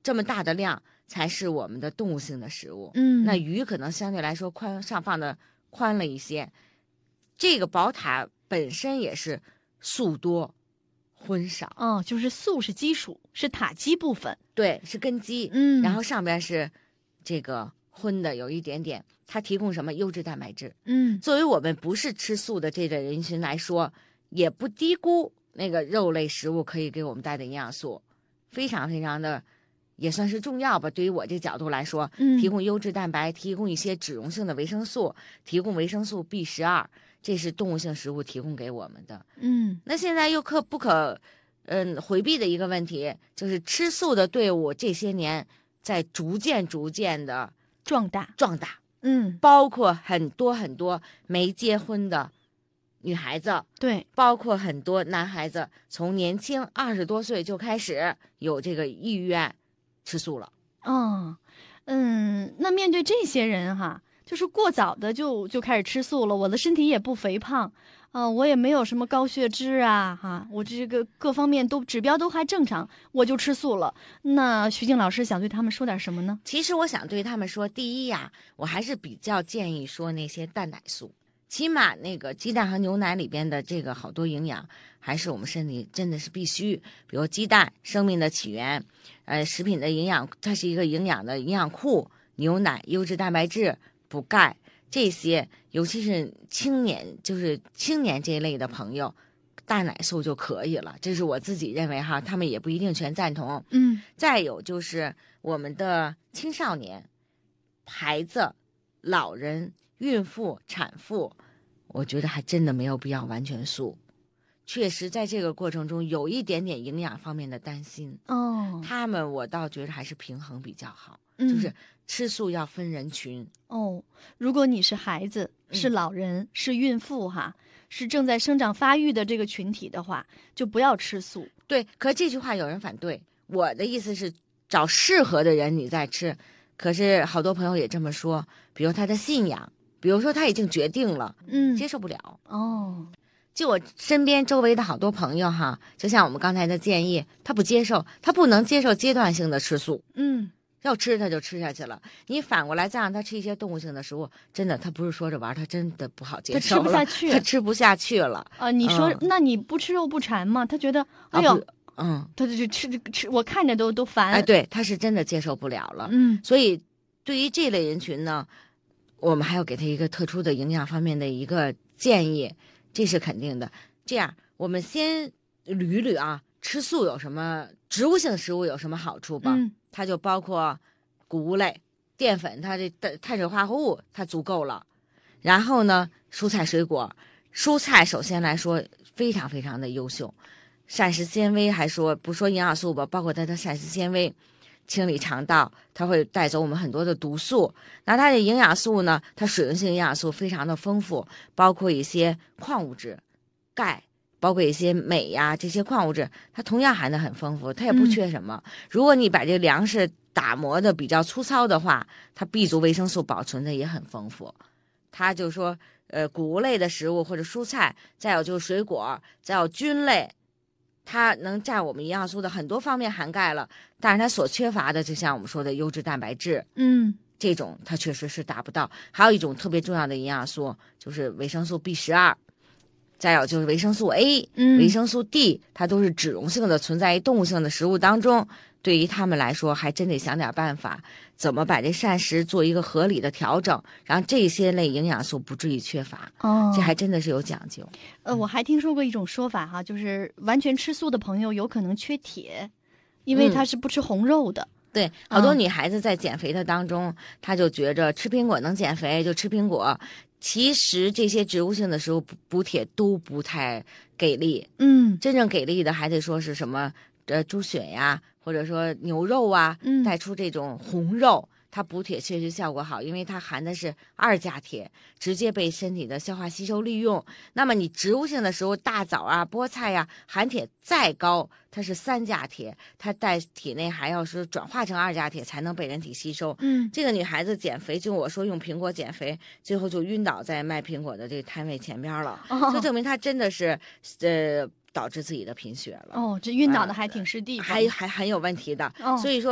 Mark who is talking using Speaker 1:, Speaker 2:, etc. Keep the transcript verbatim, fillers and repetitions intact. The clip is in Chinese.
Speaker 1: 这么大的量才是我们的动物性的食物。
Speaker 2: 嗯，
Speaker 1: 那鱼可能相对来说宽上放的宽了一些。这个宝塔本身也是素多荤少。
Speaker 2: 哦，就是素是基础，是塔基部分。
Speaker 1: 对，是根基。
Speaker 2: 嗯，
Speaker 1: 然后上边是这个荤的，有一点点。它提供什么优质蛋白质？
Speaker 2: 嗯，
Speaker 1: 作为我们不是吃素的这类人群来说，也不低估那个肉类食物可以给我们带的营养素，非常非常的也算是重要吧。对于我这角度来说，
Speaker 2: 嗯，
Speaker 1: 提供优质蛋白，提供一些脂溶性的维生素，提供维生素 B 十二，这是动物性食物提供给我们的。
Speaker 2: 嗯，
Speaker 1: 那现在又可不可嗯回避的一个问题，就是吃素的队伍这些年在逐渐逐渐的
Speaker 2: 壮大
Speaker 1: 壮大。
Speaker 2: 嗯，
Speaker 1: 包括很多很多没结婚的女孩子，
Speaker 2: 对，
Speaker 1: 包括很多男孩子，从年轻二十多岁就开始有这个意愿吃素了。
Speaker 2: 哦，嗯，那面对这些人哈，就是过早的就就开始吃素了，我的身体也不肥胖，啊、呃，我也没有什么高血脂啊，哈，我这个各方面都指标都还正常，我就吃素了。那徐静老师想对他们说点什么呢？
Speaker 1: 其实我想对他们说，第一呀，我还是比较建议说那些蛋奶素，起码那个鸡蛋和牛奶里边的这个好多营养，还是我们身体真的是必须。比如鸡蛋，生命的起源，呃，食品的营养，它是一个营养的营养库。牛奶，优质蛋白质，补钙。这些尤其是青年，就是青年这一类的朋友，蛋奶素就可以了，这是我自己认为哈，他们也不一定全赞同。
Speaker 2: 嗯，
Speaker 1: 再有就是我们的青少年、孩子、老人、孕妇、产妇，我觉得还真的没有必要完全素。确实在这个过程中有一点点营养方面的担心
Speaker 2: 哦，
Speaker 1: 他们我倒觉得还是平衡比较好。
Speaker 2: 嗯，
Speaker 1: 就是吃素要分人群
Speaker 2: 哦。如果你是孩子、是老人、嗯、是孕妇哈，是正在生长发育的这个群体的话，就不要吃素。
Speaker 1: 对，可这句话有人反对，我的意思是找适合的人你再吃。可是好多朋友也这么说，比如他的信仰，比如说他已经决定了，
Speaker 2: 嗯，
Speaker 1: 接受不了。
Speaker 2: 哦，
Speaker 1: 就我身边周围的好多朋友哈，就像我们刚才的建议，他不接受，他不能接受阶段性的吃素。
Speaker 2: 嗯，
Speaker 1: 要吃他就吃下去了。你反过来再让他吃一些动物性的食物，真的他不是说着玩，他真的不好接受了，
Speaker 2: 他吃不下去，
Speaker 1: 他吃不下去了
Speaker 2: 啊、呃！你说、嗯、那你不吃肉不馋吗？他觉得哎呦，
Speaker 1: 啊、嗯，
Speaker 2: 他就吃吃，我看着都都烦。
Speaker 1: 哎，对，他是真的接受不了了。
Speaker 2: 嗯，
Speaker 1: 所以对于这类人群呢，我们还要给他一个特殊的营养方面的一个建议，这是肯定的。这样，我们先捋捋啊，吃素有什么植物性食物有什么好处吧？
Speaker 2: 嗯，
Speaker 1: 它就包括谷物类、淀粉，它这碳水化合物它足够了。然后呢，蔬菜水果，蔬菜首先来说非常非常的优秀，膳食纤维还说不说营养素吧，包括它的膳食纤维，清理肠道，它会带走我们很多的毒素。那它的营养素呢，它水溶性营养素非常的丰富，包括一些矿物质。钙，包括一些镁呀，这些矿物质，它同样含的很丰富，它也不缺什么。嗯、如果你把这粮食打磨的比较粗糙的话，它 B 族维生素保存的也很丰富。它就说，呃，谷物类的食物或者蔬菜，再有就是水果，再有菌类，它能占我们营养素的很多方面涵盖了。但是它所缺乏的，就像我们说的优质蛋白质，
Speaker 2: 嗯，
Speaker 1: 这种它确实是达不到。还有一种特别重要的营养素，就是维生素 B 十二。再有就是维生素 A、
Speaker 2: 嗯、
Speaker 1: 维生素 D， 它都是脂溶性的，存在于动物性的食物当中。对于他们来说，还真得想点办法，怎么把这膳食做一个合理的调整，让这些类营养素不至于缺乏。
Speaker 2: 哦，
Speaker 1: 这还真的是有讲究。
Speaker 2: 呃，我还听说过一种说法哈，就是完全吃素的朋友有可能缺铁，因为他是不吃红肉的。
Speaker 1: 嗯对，好多女孩子在减肥的当中，嗯、她就觉着吃苹果能减肥，就吃苹果。其实这些植物性的食物补铁都不太给力。
Speaker 2: 嗯，
Speaker 1: 真正给力的还得说是什么呃猪血呀，或者说牛肉啊，
Speaker 2: 嗯，
Speaker 1: 带出这种红肉。它补铁确实效果好，因为它含的是二价铁，直接被身体的消化吸收利用。那么你植物性的食物，大枣啊、菠菜呀、啊，含铁再高，它是三价铁，它在体内还要是转化成二价铁才能被人体吸收。
Speaker 2: 嗯，
Speaker 1: 这个女孩子减肥，就我说用苹果减肥，最后就晕倒在卖苹果的这个摊位前边了，
Speaker 2: 哦、
Speaker 1: 就证明她真的是呃导致自己的贫血了。
Speaker 2: 哦，这晕倒的还挺是地方，
Speaker 1: 还还很有问题的。
Speaker 2: 哦、
Speaker 1: 所以说。